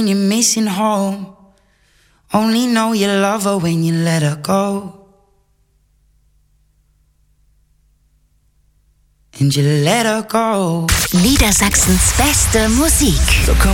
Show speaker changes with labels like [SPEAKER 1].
[SPEAKER 1] You're missing home. Only know you love her when you let her go. And you let her go.
[SPEAKER 2] Niedersachsens beste Musik.
[SPEAKER 3] So